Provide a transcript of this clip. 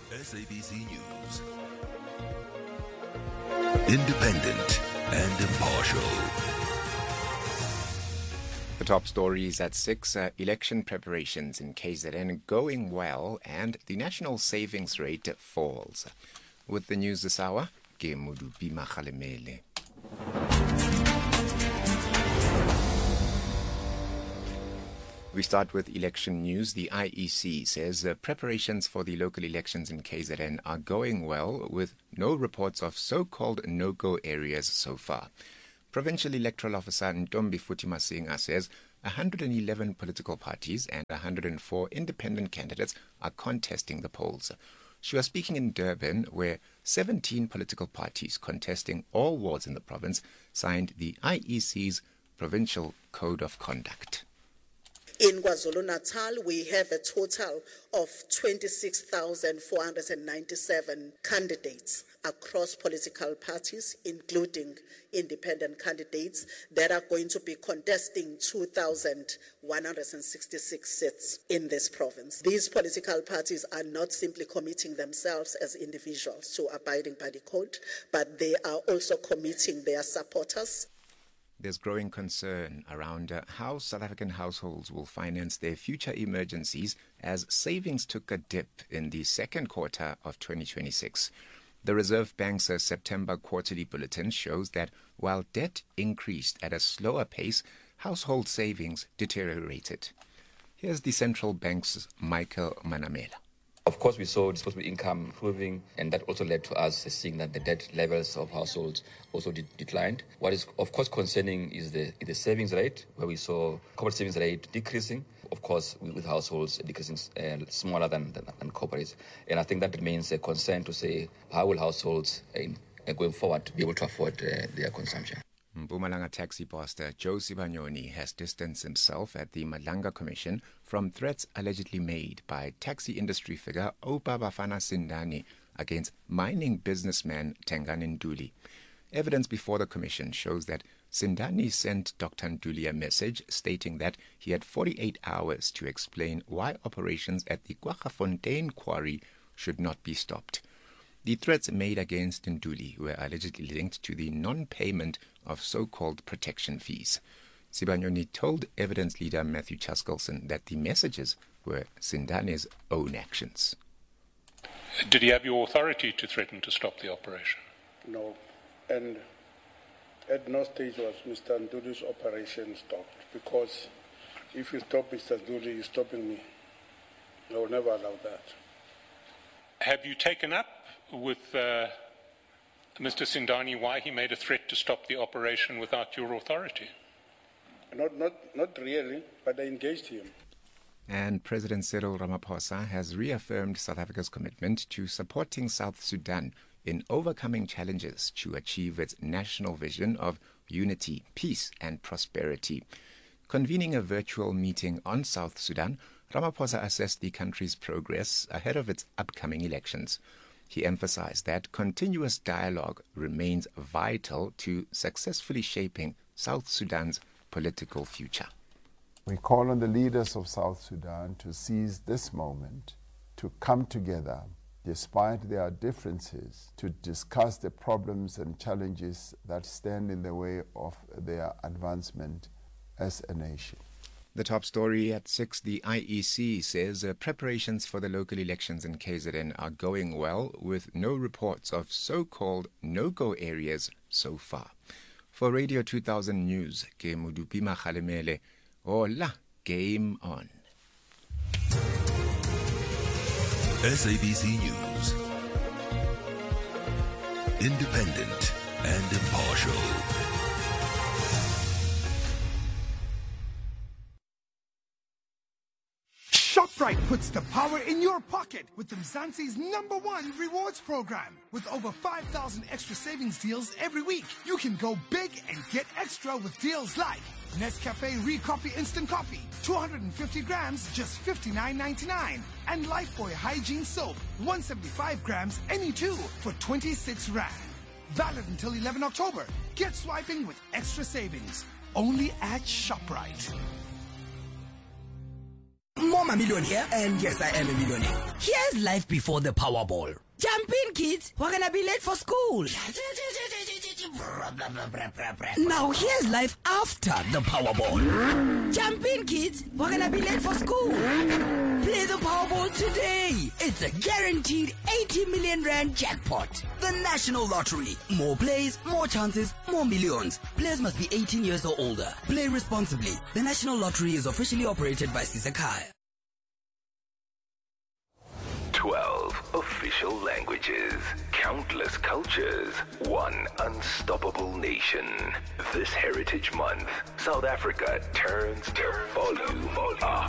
SABC News. Independent and impartial. The top stories at 6, election preparations in KZN going well and the national savings rate falls. With the news this hour, ke Modupi Makgalemele. We start with election news. The IEC says preparations for the local elections in KZN are going well with no reports of so-called no-go areas so far. Provincial Electoral Officer Ntombi Futhi Masinga says 111 political parties and 104 independent candidates are contesting the polls. She was speaking in Durban, where 17 political parties contesting all wards in the province signed the IEC's Provincial Code of Conduct. In KwaZulu-Natal, we have a total of 26,497 candidates across political parties, including independent candidates, that are going to be contesting 2,166 seats in this province. These political parties are not simply committing themselves as individuals to abiding by the code, but they are also committing their supporters. There's growing concern around how South African households will finance their future emergencies as savings took a dip in the second quarter of 2026. The Reserve Bank's September quarterly bulletin shows that while debt increased at a slower pace, household savings deteriorated. Here's the central bank's Michael Manamela. Of course, we saw disposable income improving, and that also led to us seeing that the debt levels of households also declined. What is, of course, concerning is the savings rate, where we saw corporate savings rate decreasing, of course, with households decreasing smaller than corporates. And I think that remains a concern to say, how will households going forward be able to afford their consumption? Mpumalanga taxi boss Joe Sibanyoni has distanced himself at the Malanga Commission from threats allegedly made by taxi industry figure Oupa Bafana Sindani against mining businessman Tengani Ntuli. Evidence before the commission shows that Sindani sent Dr. Ntuli a message stating that he had 48 hours to explain why operations at the Kwaggafontein quarry should not be stopped. The threats made against Ntuli were allegedly linked to the non-payment of so-called protection fees. Sibanyoni told evidence leader Matthew Chaskelson that the messages were Sindani's own actions. Did he have your authority to threaten to stop the operation? No, and at no stage was Mr. Ntuli's operation stopped, because if you stop Mr. Ntuli, you're stopping me. I will never allow that. Have you taken up with Mr. Sindani why he made a threat to stop the operation without your authority? Not really, but I engaged him. And President Cyril Ramaphosa has reaffirmed South Africa's commitment to supporting South Sudan in overcoming challenges to achieve its national vision of unity, peace and prosperity. Convening a virtual meeting on South Sudan, Ramaphosa assessed the country's progress ahead of its upcoming elections. He emphasized that continuous dialogue remains vital to successfully shaping South Sudan's political future. We call on the leaders of South Sudan to seize this moment, to come together despite their differences, to discuss the problems and challenges that stand in the way of their advancement as a nation. The top story at 6, the IEC says preparations for the local elections in KZN are going well with no reports of so-called no-go areas so far. For Radio 2000 News, ke Modupi Makgalemele, hola, game on. SABC News. Independent and impartial. ShopRite puts the power in your pocket with Mzansi's #1 rewards program. With over 5,000 extra savings deals every week, you can go big and get extra with deals like Nescafe Recoffee Instant Coffee, 250 grams, just $59.99. And Lifebuoy Hygiene Soap, 175 grams, any two, for 26 Rand. Valid until 11 October. Get swiping with extra savings. Only at ShopRite. More million here, and yes, I am a millionaire. Here's life before the Powerball. Jump in, kids. We're gonna be late for school. Now here's life after the Powerball. Jump in, kids. We're gonna be late for school. Play the Powerball today. It's a guaranteed 80 million rand jackpot. The National Lottery. More plays, more chances, more millions. Players must be 18 years or older. Play responsibly. The National Lottery is officially operated by Sisakai. 12 official languages, countless cultures, one unstoppable nation. This Heritage Month, South Africa turns the volume up.